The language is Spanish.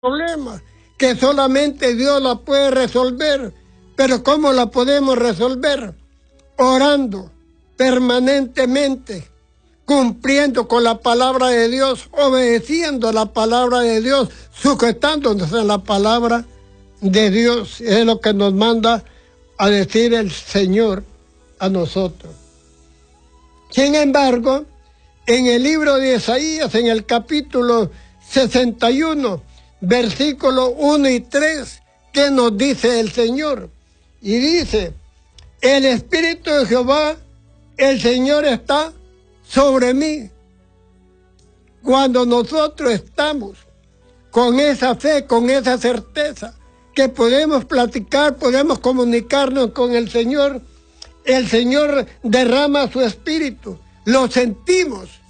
problema, que solamente Dios la puede resolver. Pero ¿cómo la podemos resolver? Orando permanentemente, cumpliendo con la palabra de Dios, obedeciendo la palabra de Dios, sujetándonos a la palabra de Dios. Es lo que nos manda a decir el Señor a nosotros. Sin embargo, en el libro de Isaías, en el capítulo 61, versículos 1 y 3, ¿qué nos dice el Señor? Y dice: el Espíritu de Jehová, el Señor está sobre mí. Cuando nosotros estamos con esa fe, con esa certeza, que podemos platicar, podemos comunicarnos con el Señor derrama su Espíritu, lo sentimos.